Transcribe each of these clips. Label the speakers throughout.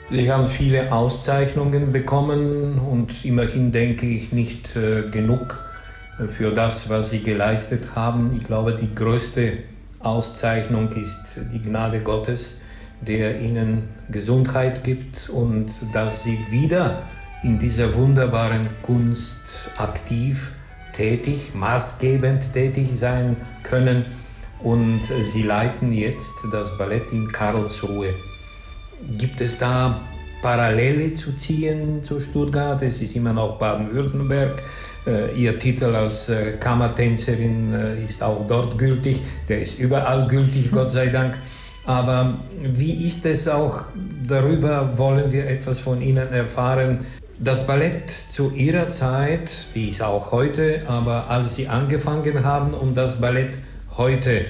Speaker 1: Sie haben viele Auszeichnungen bekommen und immerhin denke ich nicht genug für das, was Sie geleistet haben. Ich glaube, die größte Auszeichnung ist die Gnade Gottes, der Ihnen Gesundheit gibt und dass Sie wieder in dieser wunderbaren Kunst aktiv tätig, maßgebend tätig sein können. Und Sie leiten jetzt das Ballett in Karlsruhe. Gibt es da Parallele zu ziehen zu Stuttgart? Es ist immer noch Baden-Württemberg. Ihr Titel als Kammertänzerin ist auch dort gültig. Der ist überall gültig, Gott sei Dank. Aber wie ist es auch, darüber wollen wir etwas von Ihnen erfahren. Das Ballett zu Ihrer Zeit, die ist auch heute, aber als Sie angefangen haben und das Ballett heute,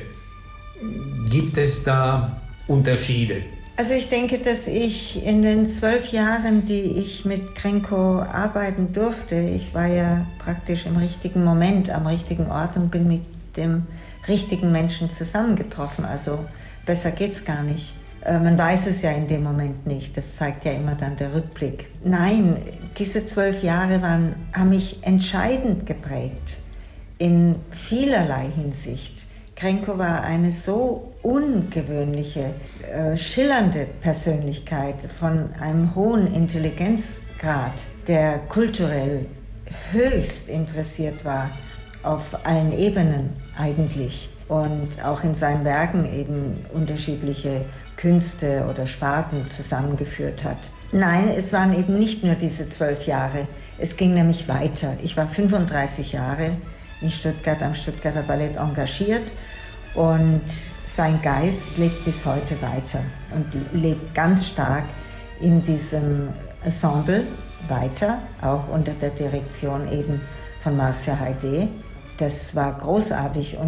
Speaker 1: gibt es da Unterschiede?
Speaker 2: Also ich denke, dass ich in den 12 Jahren, die ich mit Grenko arbeiten durfte, ich war ja praktisch im richtigen Moment am richtigen Ort und bin mit dem richtigen Menschen zusammengetroffen. Also besser geht's gar nicht. Man weiß es ja in dem Moment nicht, das zeigt ja immer dann der Rückblick. Nein, diese 12 Jahre haben mich entscheidend geprägt, in vielerlei Hinsicht. Grenko war eine so ungewöhnliche, schillernde Persönlichkeit von einem hohen Intelligenzgrad, der kulturell höchst interessiert war, auf allen Ebenen eigentlich. Und auch in seinen Werken eben unterschiedliche Künste oder Sparten zusammengeführt hat. Nein, es waren eben nicht nur diese 12 Jahre, es ging nämlich weiter. Ich war 35 Jahre in Stuttgart am Stuttgarter Ballett engagiert und sein Geist lebt bis heute weiter und lebt ganz stark in diesem Ensemble weiter, auch unter der Direktion eben von Marcia Heide. Das war großartig.